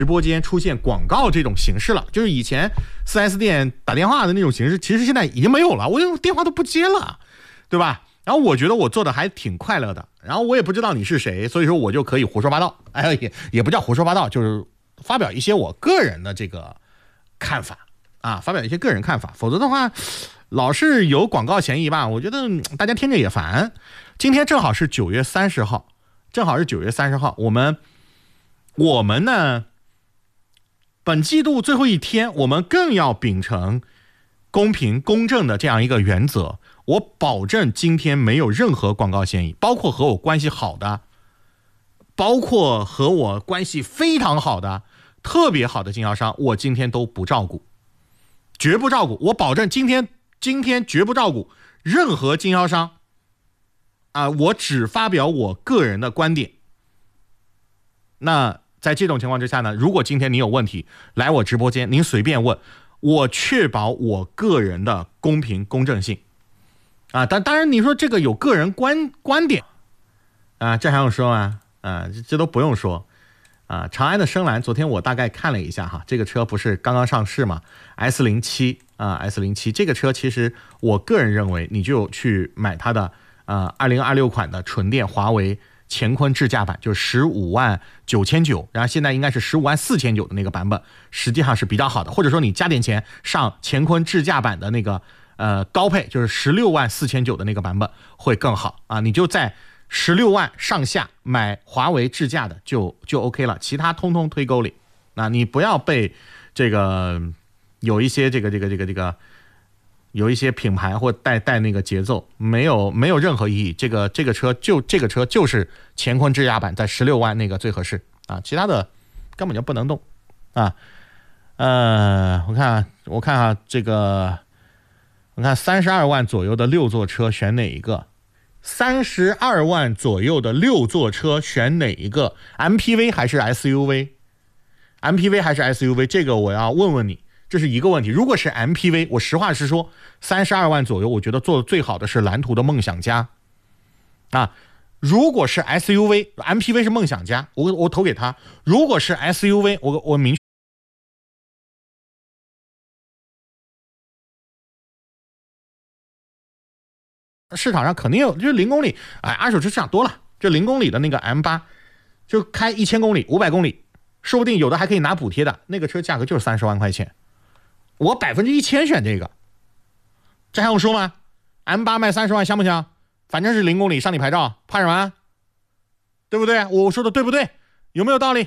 直播间出现广告这种形式了，就是以前 4S 店打电话的那种形式，其实现在已经没有了，我电话都不接了，对吧？然后我觉得我做的还挺快乐的，然后我也不知道你是谁，所以说我就可以胡说八道，也不叫胡说八道，就是发表一些我个人的这个看法啊，发表一些个人看法，否则的话老是有广告嫌疑吧，我觉得大家听着也烦。今天正好是9月30号，我们呢本季度最后一天，我们更要秉承公平公正的这样一个原则，我保证今天没有任何广告嫌疑，包括和我关系好的，包括和我关系非常好的特别好的经销商，我今天都不照顾，绝不照顾，我保证今天绝不照顾任何经销商我只发表我个人的观点。那在这种情况之下呢，如果今天你有问题来我直播间，您随便问，我确保我个人的公平公正性当然你说这个有个人观点这还用说吗？这都不用说长安的深蓝昨天我大概看了一下哈，这个车不是刚刚上市嘛， S07 S07 这个车其实我个人认为你就去买它的2026款的纯电华为乾坤智驾版，就是15.999万，然后现在应该是15.499万的那个版本，实际上是比较好的，或者说你加点钱上乾坤智驾版的那个高配，就是16.499万的那个版本会更好你就在16万上下买华为智驾的就 OK 了，其他通通推沟里。那你不要被这个有一些有一些品牌或带那个节奏，没有任何意义。这个车就是乾坤智驾版在16万那个最合适其他的根本就不能动我看这个，我看32万左右的6座车选哪一个？32万左右的6座车选哪一个 ？MPV 还是 SUV？MPV 还是 SUV？ 这个我要问问你。这是一个问题。如果是 MPV， 我实话实说，32万左右，我觉得做的最好的是蓝图的梦想家如果是 SUV，MPV 是梦想家，我投给他。如果是 SUV， 我明确市场上肯定有，就是0公里，二手车市场多了，这0公里的那个 M8， 就开1000公里、500公里，说不定有的还可以拿补贴的，那个车价格就是30万块钱。我1000%选这个，这还用说吗？ M8 卖30万香不香？反正是0公里上你牌照，怕什么？对不对？我说的对不对？有没有道理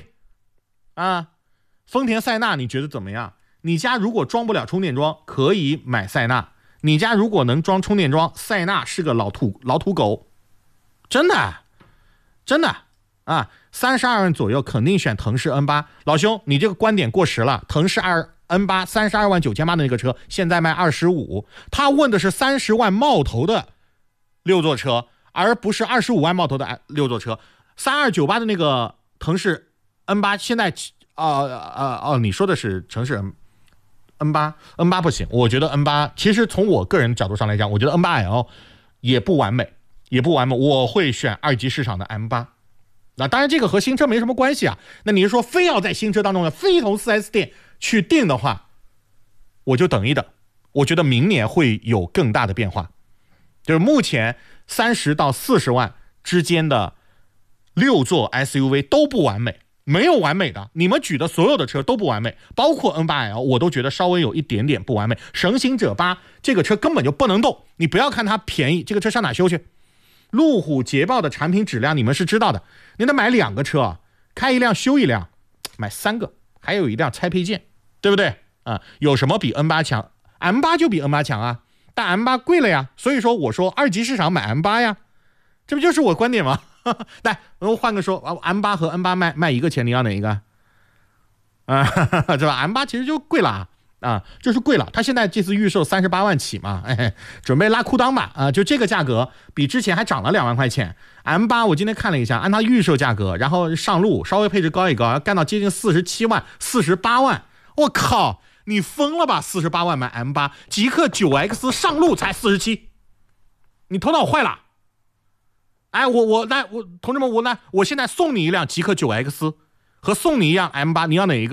丰田塞纳你觉得怎么样？你家如果装不了充电桩，可以买塞纳；你家如果能装充电桩，塞纳是个老土狗，真的32万左右肯定选腾势 N8。 老兄，你这个观点过时了，腾势N8 32万9千8的那个车现在卖25，他问的是30万冒头的6座车，而不是25万冒头的6座车。3298的那个腾势 N8 现在你说的是城市 N8 不行，我觉得 N8 其实从我个人角度上来讲，我觉得 N8L 也不完美，我会选2级市场的 M8。那当然这个和新车没什么关系那你是说非要在新车当中非从 4S 店去定的话，我就等一等，我觉得明年会有更大的变化。就是目前30到40万之间的6座 SUV 都不完美，没有完美的，你们举的所有的车都不完美，包括 N8L 我都觉得稍微有一点点不完美。神行者8这个车根本就不能动，你不要看它便宜，这个车上哪修去？路虎捷豹的产品质量你们是知道的，你得买2个车，开一辆修一辆，买3个，还有一辆拆配件，对不对有什么比 N8 强？ M8 就比 N8 强但 M8 贵了呀，所以说我说2级市场买 M8 呀，这不就是我观点吗？来，我换个说，M8 和 N8 卖一个钱，你要哪一个是吧？ M8 其实就贵了就是贵了，它现在这次预售38万起嘛，准备拉裤裆吧就这个价格比之前还涨了2万块钱。M8 我今天看了一下，按它预售价格，然后上路稍微配置高一高，干到接近47万、48万，我靠，你疯了吧？48万买 M8， 极氪 9X 上路才47，你头脑坏了？同志们，我现在送你一辆极氪 9X 和送你一辆 M8， 你要哪一个？